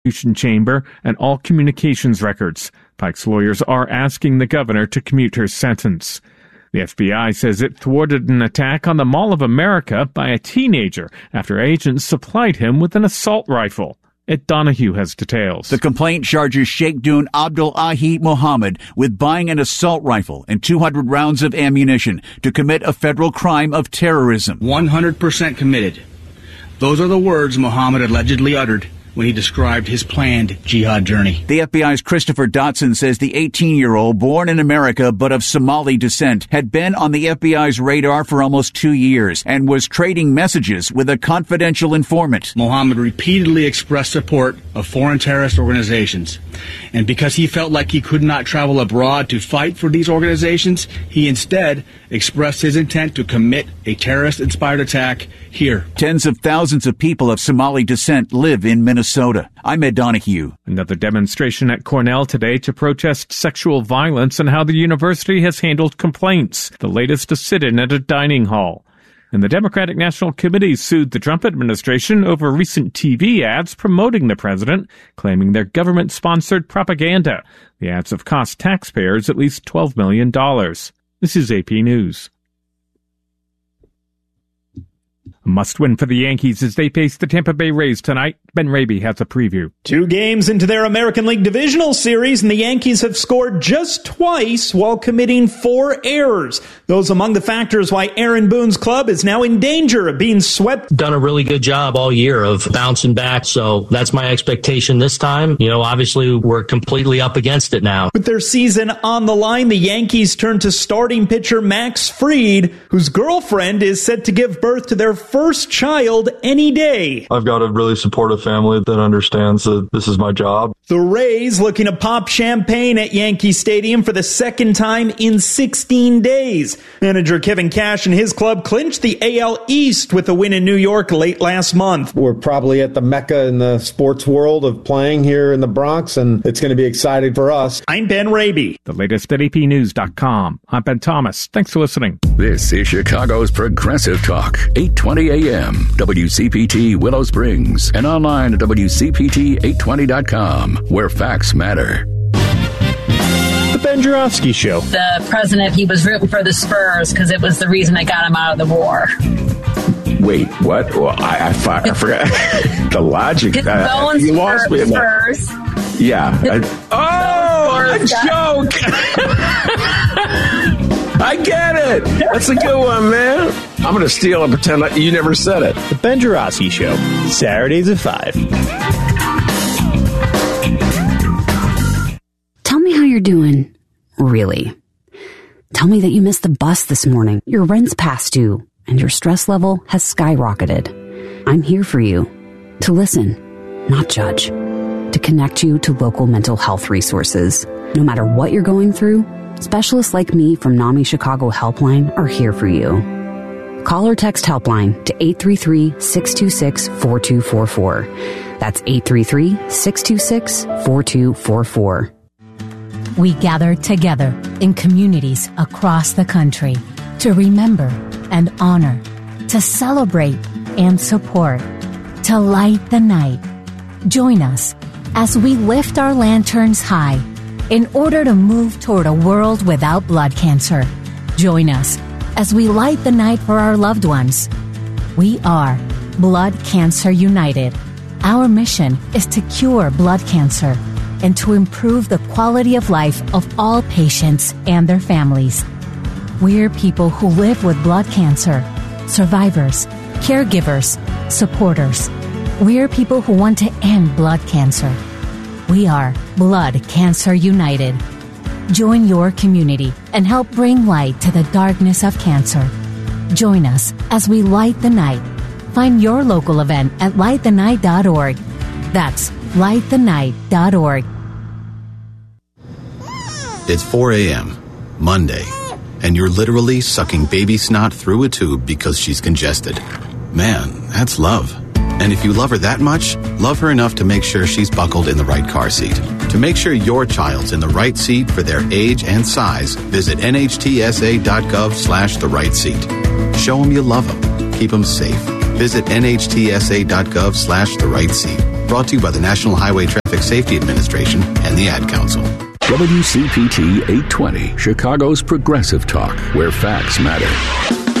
chamber and all communications records. Pike's lawyers are asking the governor to commute her sentence. The FBI says it thwarted an attack on the Mall of America by a teenager after agents supplied him with an assault rifle. Ed Donahue has details. The complaint charges Sheikh Dun Abdul-Ahi Mohammed with buying an assault rifle and 200 rounds of ammunition to commit a federal crime of terrorism. 100% committed. Those are the words Mohammed allegedly uttered when he described his planned jihad journey. The FBI's Christopher Dotson says the 18-year-old, born in America but of Somali descent, had been on the FBI's radar for almost 2 years and was trading messages with a confidential informant. Mohammed repeatedly expressed support of foreign terrorist organizations. And because he felt like he could not travel abroad to fight for these organizations, he instead expressed his intent to commit a terrorist-inspired attack here. Tens of thousands of people of Somali descent live in Minnesota. I'm Ed Donahue. Another demonstration at Cornell today to protest sexual violence and how the university has handled complaints. The latest a sit-in at a dining hall. And the Democratic National Committee sued the Trump administration over recent TV ads promoting the president, claiming they're government-sponsored propaganda. The ads have cost taxpayers at least $12 million. This is AP News. A must-win for the Yankees as they face the Tampa Bay Rays tonight. Ben Raby has a preview. 2 games into their American League Divisional Series, and the Yankees have scored just twice while committing 4 errors. Those among the factors why Aaron Boone's club is now in danger of being swept. Done a really good job all year of bouncing back, so that's my expectation this time. Obviously we're completely up against it now. With their season on the line, the Yankees turn to starting pitcher Max Fried, whose girlfriend is set to give birth to their first child any day. I've got a really supportive family that understands that this is my job. The Rays looking to pop champagne at Yankee Stadium for the second time in 16 days. Manager Kevin Cash and his club clinched the AL East with a win in New York late last month. We're probably at the mecca in the sports world of playing here in the Bronx, and it's going to be exciting for us. I'm Ben Raby. The latest at apnews.com. I'm Ben Thomas. Thanks for listening. This is Chicago's Progressive Talk, 820 AM, WCPT Willow Springs, and online at WCPT820.com, where facts matter. The Ben Joravsky Show. The president, he was rooting for the Spurs because it was the reason that got him out of the war. Wait, what? Well, I forgot the logic. You lost me. Spurs. Yeah. A joke. I get it. That's a good one, man. I'm going to steal and pretend like you never said it. The Ben Joravsky Show, Saturdays at 5. Tell me how you're doing. Really. Tell me that you missed the bus this morning, your rent's past due, and your stress level has skyrocketed. I'm here for you. To listen, not judge. To connect you to local mental health resources. No matter what you're going through, specialists like me from NAMI Chicago Helpline are here for you. Call or text Helpline to 833-626-4244. That's 833-626-4244. We gather together in communities across the country to remember and honor, to celebrate and support, to light the night. Join us as we lift our lanterns high in order to move toward a world without blood cancer. Join us as we light the night for our loved ones. We are Blood Cancer United. Our mission is to cure blood cancer and to improve the quality of life of all patients and their families. We're people who live with blood cancer, survivors, caregivers, supporters. We're people who want to end blood cancer. We are Blood Cancer United. Join your community and help bring light to the darkness of cancer. Join us as we light the night. Find your local event at lightthenight.org. That's lightthenight.org. It's 4 a.m., Monday, and you're literally sucking baby snot through a tube because she's congested. Man, that's love. And if you love her that much, love her enough to make sure she's buckled in the right car seat. To make sure your child's in the right seat for their age and size, visit nhtsa.gov/the right seat. Show them you love them. Keep them safe. Visit nhtsa.gov/the right seat. Brought to you by the National Highway Traffic Safety Administration and the Ad Council. WCPT 820, Chicago's progressive talk, where facts matter.